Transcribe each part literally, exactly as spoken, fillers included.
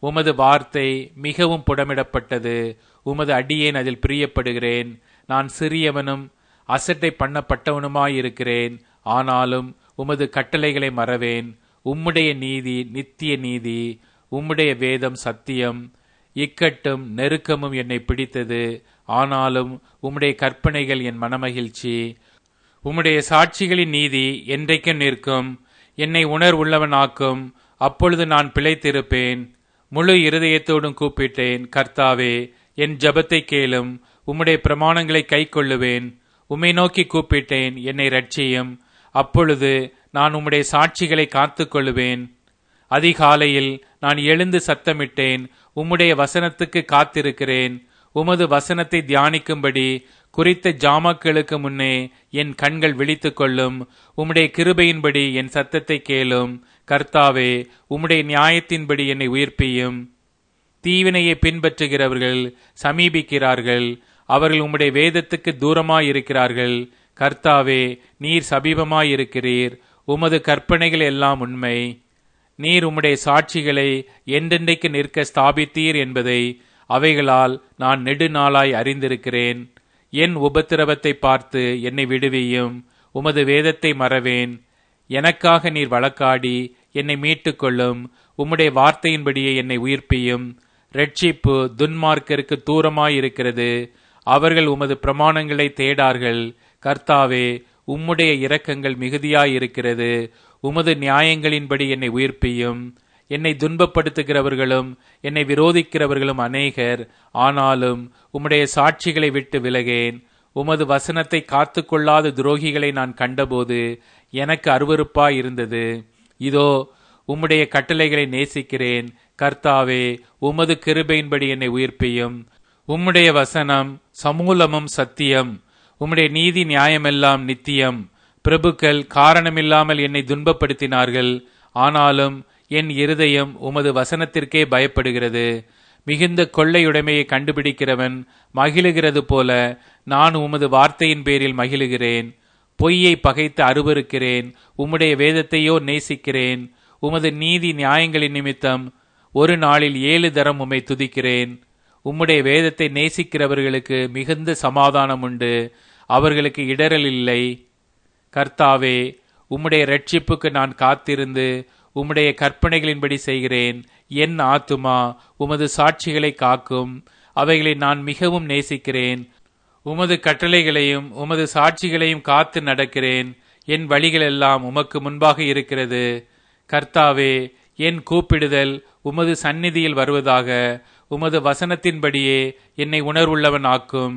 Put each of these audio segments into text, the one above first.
உமது வார்த்தை மிகவும் புடமிடப்பட்டது. உமது அடியேன் அதில் பிரியப்படுகிறேன். நான் சிறியவனும் அசட்டை பண்ணப்பட்டவனுமாயிருக்கிறேன். ஆனாலும் உமது கட்டளைகளை மறவேன். உம்முடைய நீதி நித்திய நீதி. உம்முடைய வேதம் சத்தியம். இக்கட்டும் நெருக்கமும் என்னை பிடித்தது. ஆனாலும் உம்முடைய கற்பனைகள் என் மனமகிழ்ச்சி. உம்முடைய சாட்சிகளின் நீதி என்றைக்கும் நிற்கும். என்னை உணர்வுள்ளவனாக்கும். அப்பொழுது நான் பிழைத்திருப்பேன். முழு இருதயத்தோடும் கூப்பிட்டேன். கர்த்தாவே, என் ஜெபத்தை கேளும். உம்முடைய பிரமாணங்களை கைக்கொள்ளுவேன். உம்மை நோக்கி கூப்பிட்டேன், என்னை இரட்சியும். அப்பொழுது நான் உம்முடைய சாட்சிகளை காத்து கொள்ளுவேன். அதிகாலையில் நான் எழுந்து சத்தமிட்டேன். உம்முடைய வசனத்துக்கு காத்திருக்கிறேன். உமது வசனத்தை தியானிக்கும்படி குறித்த ஜாமக்களுக்கு முன்னே என் கண்கள் விழித்துக் கொள்ளும். உம்முடைய கிருபையின்படி என் சத்தத்தை கேளும். கர்த்தாவே, உம்முடைய நியாயத்தின்படி என்னை உயிர்ப்பியும். தீவினையை பின்பற்றுகிறவர்கள் சமீபிக்கிறார்கள். அவர்கள் உம்முடைய வேதத்துக்கு தூரமாயிருக்கிறார்கள். கர்த்தாவே, நீர் சமீபமாயிருக்கிறீர். உமது கற்பனைகள் எல்லாம் உண்மை. நீர் உம்முடைய சாட்சிகளை என்றென்றைக்கு நிற்க ஸ்தாபித்தீர் என்பதை அவைகளால் நான் நெடுநாளாய் அறிந்திருக்கிறேன். என் உபத்திரவத்தை பார்த்து என்னை விடுவியும். உமது வேதத்தை மறவேன். எனக்காக நீர் வழக்காடி என்னை மீட்டுக் கொள்ளும். உம்முடைய வார்த்தையின்படியே என்னை உயிர்ப்பியும். இரட்சிப்பு துன்மார்க்கருக்கு தூரமாயிருக்கிறது. அவர்கள் உமது பிரமாணங்களை தேடார்கள். கர்த்தாவே, உம்முடைய இரக்கங்கள் மிகுதியாயிருக்கிறது. உமது நியாயங்களின்படி என்னை உயிர்ப்பியும். என்னை துன்பப்படுத்துகிறவர்களும் என்னை விரோதிக்கிறவர்களும் அநேகர். ஆனாலும் உம்முடைய சாட்சிகளை விட்டு விலகேன். உமது வசனத்தை காத்து கொள்ளாத துரோகிகளை நான் கண்டபோது எனக்கு அருவருப்பாயிருந்தது. இதோ, உம்முடைய கட்டளைகளை நேசிக்கிறேன். கர்த்தாவே, உமது கிருபையின்படி என்னை உயிர்ப்பியும். உம்முடைய வசனம் சமூலமும் சத்தியம். உம்முடைய நீதி நியாயமெல்லாம் நித்தியம். பிரபுக்கள் காரணமில்லாமல் என்னை துன்பப்படுத்தினார்கள். ஆனாலும் என் இருதயம் உமது வசனத்திற்கே பயப்படுகிறது. மிகுந்த கொள்ளையுடைமையை கண்டுபிடிக்கிறவன் மகிழுகிறது போல நான் உமது வார்த்தையின் பேரில் மகிழுகிறேன். பொய்யை பகைத்து அருவருக்கிறேன். உம்முடைய வேதத்தையோ நேசிக்கிறேன். உமது நீதி நியாயங்களின் நிமித்தம் ஒரு நாளில் ஏழு தரம் உம்மை துதிக்கிறேன். உம்முடைய வேதத்தை நேசிக்கிறவர்களுக்கு மிகுந்த சமாதானம் உண்டு. அவர்களுக்கு இடரல் இல்லை. கர்த்தாவே, உம்முடைய இரட்சிப்புக்கு நான் காத்திருந்து உம்முடைய கற்பனைகளின்படி செய்கிறேன். என் ஆத்துமா உமது சாட்சிகளை காக்கும். அவைகளை நான் மிகவும் நேசிக்கிறேன். உமது கட்டளைகளையும் உமது சாட்சிகளையும் காத்து நடக்கிறேன். என் வழிகளெல்லாம் உமக்கு முன்பாக இருக்கிறது. கர்த்தாவே, என் கூப்பிடுதல் உமது சந்நிதியில் வருவதாக. உமது வசனத்தின்படியே என்னை உணர்வுள்ளவன் ஆக்கும்.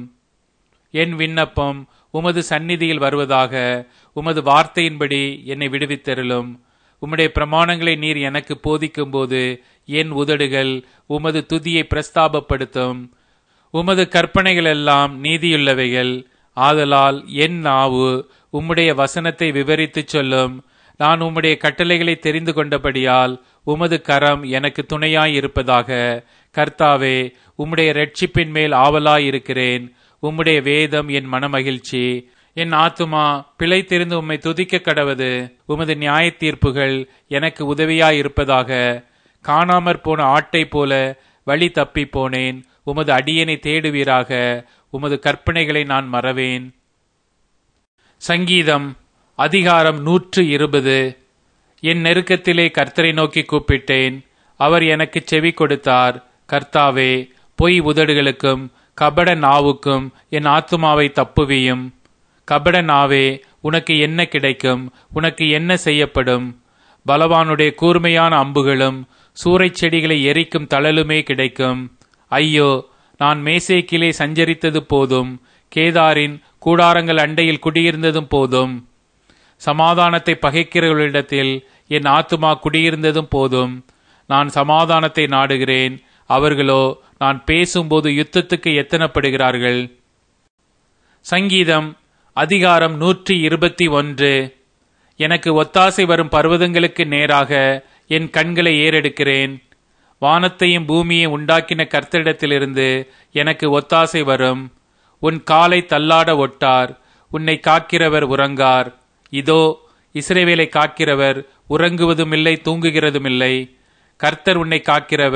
என் விண்ணப்பம் உமது சந்நிதியில் வருவதாக. உமது வார்த்தையின்படி என்னை விடுவித்தருளும். உம்முடைய பிரமாணங்களை நீர் எனக்கு போதிக்கும் போது என் உதடுகள் உமது துதியை பிரஸ்தாபப்படுத்தும். உமது கற்பனைகள் எல்லாம் நீதியுள்ளவைகள். ஆதலால் என் நாவு உம்முடைய வசனத்தை விவரித்து சொல்லும். நான் உம்முடைய கட்டளைகளை தெரிந்து கொண்டபடியால் உமது கரம் எனக்கு துணையாயிருப்பதாக. கர்த்தாவே, உம்முடைய இரட்சிப்பின் மேல் ஆவலாயிருக்கிறேன். உம்முடைய வேதம் என் மனமகிழ்ச்சி. என் ஆத்துமா பிழைத்திருந்து உம்மை துதிக்க கடவது. உமது நியாய தீர்ப்புகள் எனக்கு உதவியாயிருப்பதாக. காணாமற் போன ஆட்டை போல வழி தப்பி போனேன். உமது அடியேனை தேடுவீராக. உமது கற்பனைகளை நான் மறவேன். சங்கீதம் அதிகாரம் நூற்று இருபது. என் நெருக்கத்திலே கர்த்தரை நோக்கி கூப்பிட்டேன். அவர் எனக்கு செவி கொடுத்தார். கர்த்தாவே, பொய் உதடுகளுக்கும் கபட நாவுக்கும் என் ஆத்துமாவை தப்புவியும். கபட நாவே, உனக்கு என்ன கிடைக்கும்? உனக்கு என்ன செய்யப்படும்? பலவானுடைய கூர்மையான அம்புகளும் சூறைச் செடிகளை எரிக்கும் தழலுமே கிடைக்கும். ஐயோ, நான் மேசேக்கிலே சஞ்சரித்தது போதும். கேதாரின் கூடாரங்கள் அண்டையில் குடியிருந்ததும் போதும். சமாதானத்தை பகைக்கிறவர்களிடத்தில் என் ஆத்துமா குடியிருந்ததும் போதும். நான் சமாதானத்தை நாடுகிறேன். அவர்களோ நான் பேசும்போது யுத்தத்துக்கு எத்தனப்படுகிறார்கள். சங்கீதம் அதிகாரம் நூற்றி இருபத்தி ஒன்று. எனக்கு ஒத்தாசை வரும் பர்வதங்களுக்கு நேராக என் கண்களை ஏறெடுக்கிறேன். வானத்தையும் பூமியை உண்டாக்கின கர்த்தரிடத்திலிருந்து எனக்கு ஒத்தாசை வரும். உன் காலை தள்ளாட ஒட்டார். உன்னை காக்கிறவர் உறங்கார். இதோ, இஸ்ரவேலை காக்கிறவர் உறங்குவதுமில்லை, தூங்குகிறதுமில்லை. கர்த்தர் உன்னை காக்கிறவர்.